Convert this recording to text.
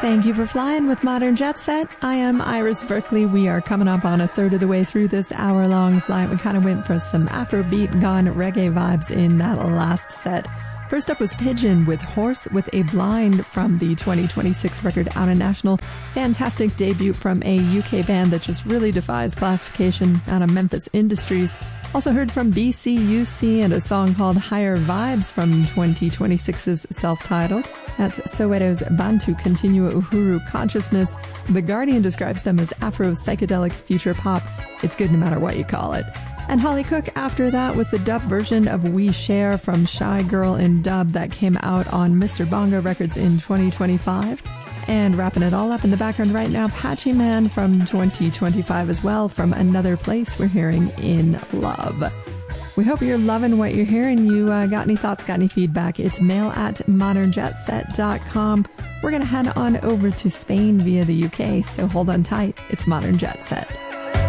Thank you for flying with Modern Jet Set. I am Iris Berkeley. We are coming up on a third of the way through this hour-long flight. We kind of went for some Afrobeat, gone reggae vibes in that last set. First up was Pigeon with Horse with a Blind from the 2026 record Out of National. Fantastic debut from a UK band that just really defies classification out of Memphis Industries. Also heard from BCUC and a song called Higher Vibes from 2026's self-titled. That's Soweto's Bantu Continua Uhuru Consciousness. The Guardian describes them as Afro-psychedelic future pop. It's good no matter what you call it. And Holly Cook after that with the dub version of We Share from Shy Girl in Dub that came out on Mr. Bongo Records in 2025. And wrapping it all up in the background right now, Patchy Man from 2025 as well, from Another Place we're hearing In Love. We hope you're loving what you're hearing. You got any thoughts, got any feedback? It's mail@modernjetset.com. We're going to head on over to Spain via the UK, so hold on tight. It's Modern Jet Set.